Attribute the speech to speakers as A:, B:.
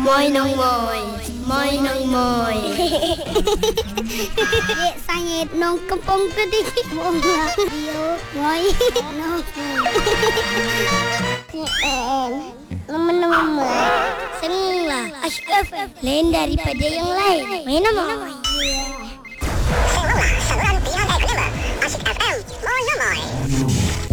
A: Moi nong moi. Moi nong moi.
B: Dek saya nong kampung tadi. Moi. Moi. Nong. Teman-teman, senanglah. Ashraf lain daripada yang lain. Main nama.